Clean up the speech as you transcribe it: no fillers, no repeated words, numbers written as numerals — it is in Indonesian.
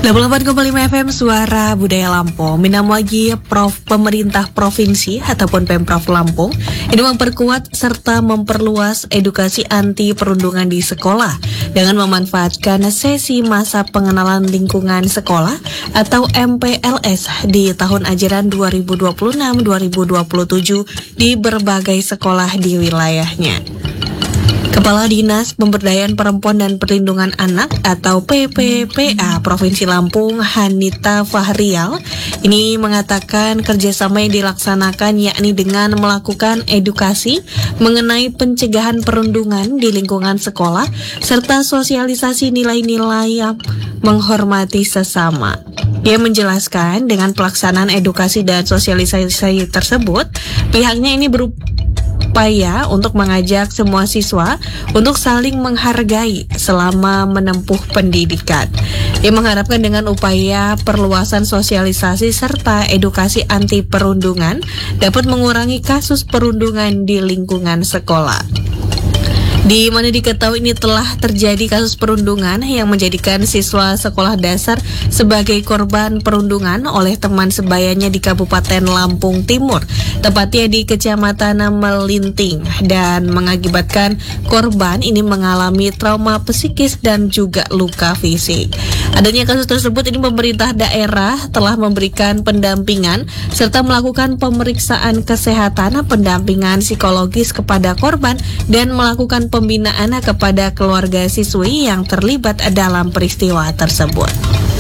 88,5 FM Suara Budaya Lampung menambah pemerintah provinsi ataupun Pemprov Lampung ini memperkuat serta memperluas edukasi anti perundungan di sekolah dengan memanfaatkan sesi masa pengenalan lingkungan sekolah atau MPLS di tahun ajaran 2026-2027 di berbagai sekolah di wilayahnya. Kepala Dinas Pemberdayaan Perempuan dan Perlindungan Anak atau PPPA Provinsi Lampung, Hanita Fahrial, ini mengatakan kerjasama yang dilaksanakan yakni dengan melakukan edukasi mengenai pencegahan perundungan di lingkungan sekolah serta sosialisasi nilai-nilai yang menghormati sesama. Ia menjelaskan dengan pelaksanaan edukasi dan sosialisasi tersebut, pihaknya ini berupaya untuk mengajak semua siswa untuk saling menghargai selama menempuh pendidikan. Ia mengharapkan dengan upaya perluasan sosialisasi serta edukasi anti perundungan dapat mengurangi kasus perundungan di lingkungan sekolah. Di mana diketahui ini telah terjadi kasus perundungan yang menjadikan siswa sekolah dasar sebagai korban perundungan oleh teman sebayanya di Kabupaten Lampung Timur, tepatnya di Kecamatan Melinting, dan mengakibatkan korban ini mengalami trauma psikis dan juga luka fisik. Adanya kasus tersebut ini pemerintah daerah telah memberikan pendampingan serta melakukan pemeriksaan kesehatan, pendampingan psikologis kepada korban dan melakukan pembinaan kepada keluarga siswi yang terlibat dalam peristiwa tersebut.